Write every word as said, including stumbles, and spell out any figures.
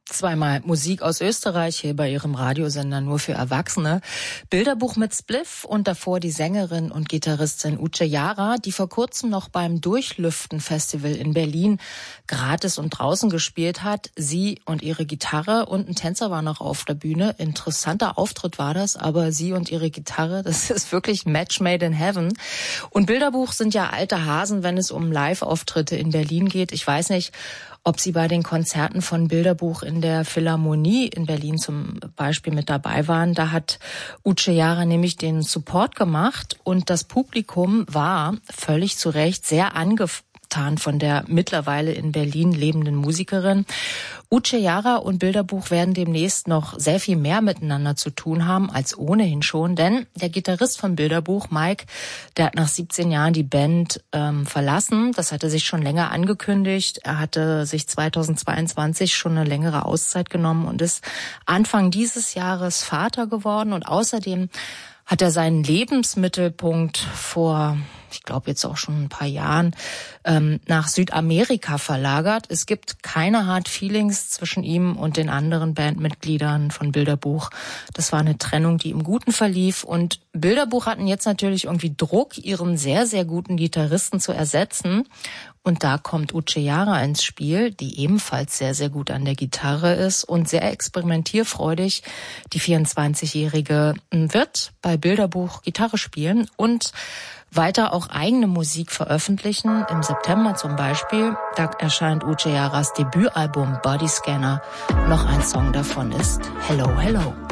Zweimal Musik aus Österreich hier bei ihrem Radiosender nur für Erwachsene. Bilderbuch mit Spliff und davor die Sängerin und Gitarristin Uche Jara, die vor kurzem noch beim Durchlüften-Festival in Berlin gratis und draußen gespielt hat. Sie und ihre Gitarre und ein Tänzer war noch auf der Bühne. Interessanter Auftritt war das, aber sie und ihre Gitarre, das ist wirklich Match made in heaven. Und Bilderbuch sind ja alte Hasen, wenn es um Live-Auftritte in Berlin geht. Ich weiß nicht, ob Sie bei den Konzerten von Bilderbuch in der Philharmonie in Berlin zum Beispiel mit dabei waren. Da hat Uche Jara nämlich den Support gemacht und das Publikum war völlig zu Recht sehr angetan von der mittlerweile in Berlin lebenden Musikerin. Uche Jara und Bilderbuch werden demnächst noch sehr viel mehr miteinander zu tun haben als ohnehin schon, denn der Gitarrist von Bilderbuch, Mike, der hat nach siebzehn Jahren die Band ähm, verlassen. Das hatte sich schon länger angekündigt. Er hatte sich zweitausendzweiundzwanzig schon eine längere Auszeit genommen und ist Anfang dieses Jahres Vater geworden. Und außerdem hat er seinen Lebensmittelpunkt vor, ich glaube jetzt auch schon ein paar Jahren, ähm, nach Südamerika verlagert. Es gibt keine Hard Feelings zwischen ihm und den anderen Bandmitgliedern von Bilderbuch. Das war eine Trennung, die im Guten verlief. Und Bilderbuch hatten jetzt natürlich irgendwie Druck, ihren sehr, sehr guten Gitarristen zu ersetzen. Und da kommt Uche Jara ins Spiel, die ebenfalls sehr, sehr gut an der Gitarre ist und sehr experimentierfreudig. Die vierundzwanzigjährige wird bei Bilderbuch Gitarre spielen und weiter auch eigene Musik veröffentlichen. Im September zum Beispiel, da erscheint Uche Jaras Debütalbum Body Scanner. Noch ein Song davon ist Hello, Hello.